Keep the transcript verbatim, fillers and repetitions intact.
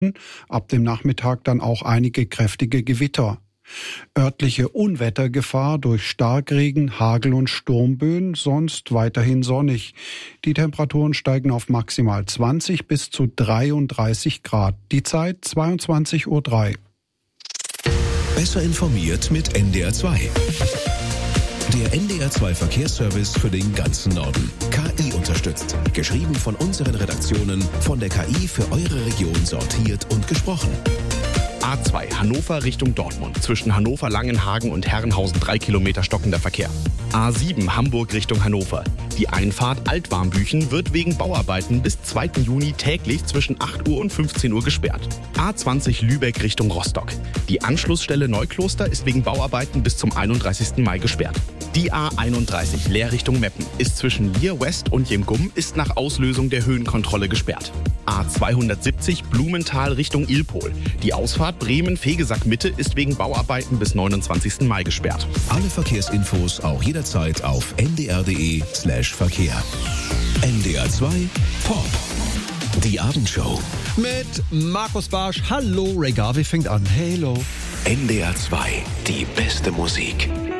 ab dem Nachmittag dann auch einige kräftige Gewitter. Örtliche Unwettergefahr durch Starkregen, Hagel und Sturmböen, sonst weiterhin sonnig. Die Temperaturen steigen auf maximal zwanzig bis zu dreiunddreißig Grad. Die Zeit zweiundzwanzig Uhr drei. Besser informiert mit N D R zwei. Der N D R zwei Verkehrsservice für den ganzen Norden. K I unterstützt. Geschrieben von unseren Redaktionen, von der K I für eure Region sortiert und gesprochen. A zwei Hannover Richtung Dortmund. Zwischen Hannover, Langenhagen und Herrenhausen drei Kilometer stockender Verkehr. A sieben Hamburg Richtung Hannover. Die Einfahrt Altwarmbüchen wird wegen Bauarbeiten bis zweiten Juni täglich zwischen acht Uhr und fünfzehn Uhr gesperrt. A zwanzig Lübeck Richtung Rostock. Die Anschlussstelle Neukloster ist wegen Bauarbeiten bis zum einunddreißigsten Mai gesperrt. Die A einunddreißig Leer Richtung Meppen ist zwischen Lier West und Jemgum ist nach Auslösung der Höhenkontrolle gesperrt. A zweihundertsiebzig Blumenthal Richtung Ilpol. Die Ausfahrt Bremen-Fegesack Mitte ist wegen Bauarbeiten bis neunundzwanzigsten Mai gesperrt. Alle Verkehrsinfos auch jederzeit auf n d r punkt d e slash Verkehr. N D R zwei Pop. Die Abendshow. Mit Markus Barsch. Hallo, Ray Garvey fängt an. Hello. N D R zwei. Die beste Musik.